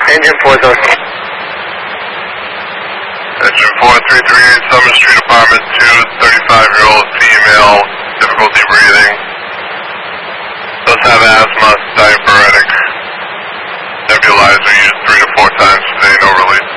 Engine 40. Engine 4338 Summer Street, Apartment 2, 35-year-old female, difficulty breathing. Does have asthma, diaphoretic. Nebulizer used 3 to 4 times today, no relief.